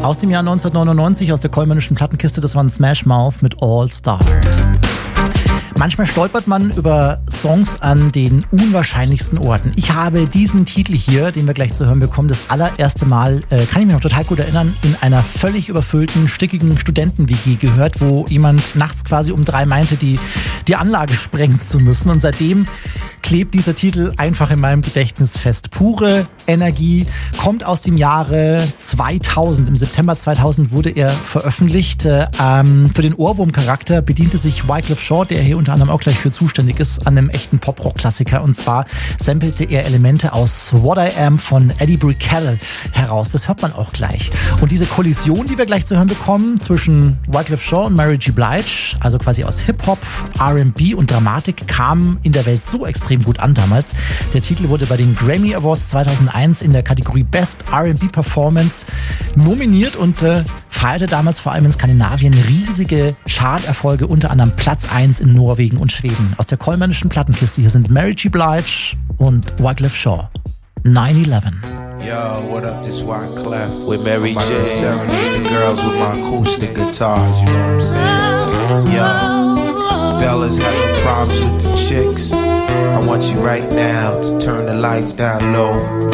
Aus dem Jahr 1999, aus der Kollmannischen Plattenkiste, das war ein Smash Mouth mit All Star. Manchmal stolpert man über Songs an den unwahrscheinlichsten Orten. Ich habe diesen Titel hier, den wir gleich zu hören bekommen, das allererste Mal, kann ich mich noch total gut erinnern, in einer völlig überfüllten, stickigen Studenten-WG gehört, wo jemand nachts quasi um 3 meinte, die Anlage sprengen zu müssen. Und seitdem klebt dieser Titel einfach in meinem Gedächtnis fest. Pure Energie, kommt aus dem Jahre 2000. Im September 2000 wurde er veröffentlicht. Für den Ohrwurm-Charakter bediente sich Wyclef Jean, der hier unter anderem auch gleich für zuständig ist, an einem echten Pop-Rock-Klassiker. Und zwar sampelte er Elemente aus What I Am von Eddie Brickell heraus. Das hört man auch gleich. Und diese Kollision, die wir gleich zu hören bekommen, zwischen Wyclef Jean und Mary J. Blige, also quasi aus Hip-Hop, R&B und Dramatik, kam in der Welt so extrem gut an damals. Der Titel wurde bei den Grammy Awards 2001 in der Kategorie Best R&B Performance nominiert und feierte damals vor allem in Skandinavien riesige Charterfolge, unter anderem Platz 1 in Norwegen und Schweden. Aus der Kollmannischen Plattenkiste, hier sind Mary J. Blige und Wyclef Jean. 9/11. Yo, what up, this Wyclef with Mary J. I'm about to serenade the girls with my acoustic guitars, you know what I'm saying? Yo, fellas having problems with the chicks, I want you right now to turn the lights down low.